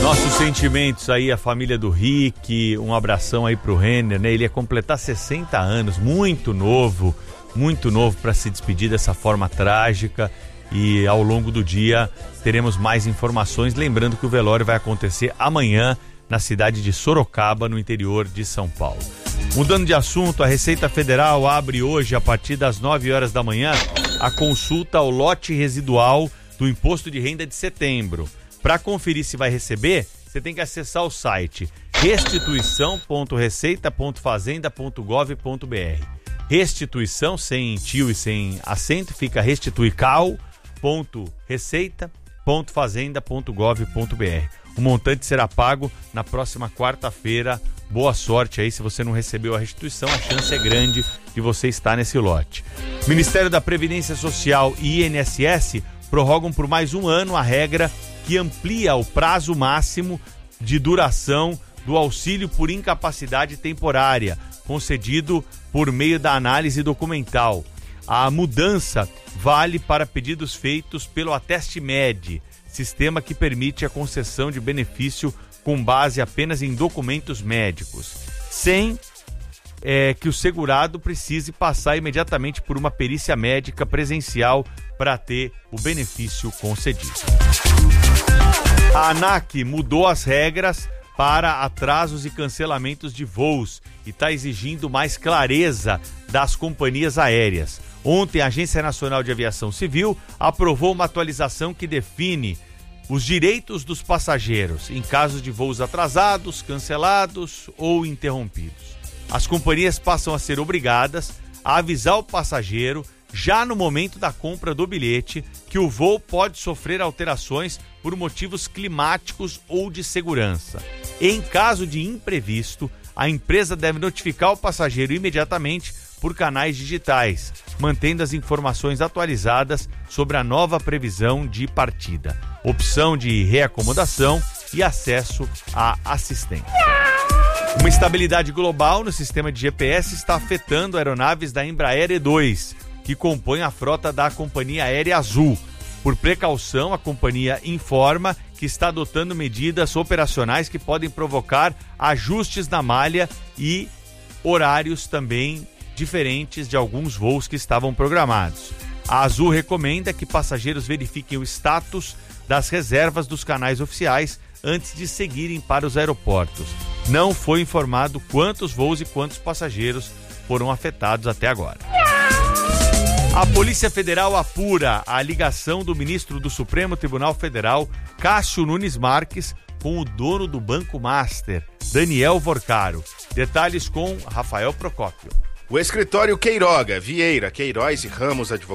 Nossos sentimentos aí, a família do Rick, um abração aí pro Renner, né? Ele ia completar 60 anos, muito novo para se despedir dessa forma trágica, e ao longo do dia teremos mais informações, lembrando que o velório vai acontecer amanhã na cidade de Sorocaba, no interior de São Paulo. Mudando de assunto, a Receita Federal abre hoje, a partir das 9 horas da manhã, a consulta ao lote residual do Imposto de Renda de setembro. Para conferir se vai receber, você tem que acessar o site restituição.receita.fazenda.gov.br. Restituição, sem tio e sem acento, fica restituical.receita.fazenda.gov.br. O montante será pago na próxima quarta-feira. Boa sorte aí, se você não recebeu a restituição, a chance é grande de você estar nesse lote. Ministério da Previdência Social e INSS prorrogam por mais um ano a regra que amplia o prazo máximo de duração do auxílio por incapacidade temporária, concedido por meio da análise documental. A mudança vale para pedidos feitos pelo Ateste-Med, sistema que permite a concessão de benefício com base apenas em documentos médicos, sem que o segurado precise passar imediatamente por uma perícia médica presencial para ter o benefício concedido. A ANAC mudou as regras para atrasos e cancelamentos de voos e está exigindo mais clareza das companhias aéreas. Ontem, a Agência Nacional de Aviação Civil aprovou uma atualização que define os direitos dos passageiros em caso de voos atrasados, cancelados ou interrompidos. As companhias passam a ser obrigadas a avisar o passageiro já no momento da compra do bilhete que o voo pode sofrer alterações por motivos climáticos ou de segurança. Em caso de imprevisto, a empresa deve notificar o passageiro imediatamente por canais digitais, mantendo as informações atualizadas sobre a nova previsão de partida, opção de reacomodação e acesso à assistência. Uma instabilidade global no sistema de GPS está afetando aeronaves da Embraer E2, que compõem a frota da Companhia Aérea Azul. Por precaução, a companhia informa que está adotando medidas operacionais que podem provocar ajustes na malha e horários também diferentes de alguns voos que estavam programados. A Azul recomenda que passageiros verifiquem o status das reservas dos canais oficiais antes de seguirem para os aeroportos. Não foi informado quantos voos e quantos passageiros foram afetados até agora. A Polícia Federal apura a ligação do ministro do Supremo Tribunal Federal, Cássio Nunes Marques, com o dono do Banco Master, Daniel Vorcaro. Detalhes com Rafael Procópio. O escritório Queiroga, Vieira, Queiroz e Ramos Advogados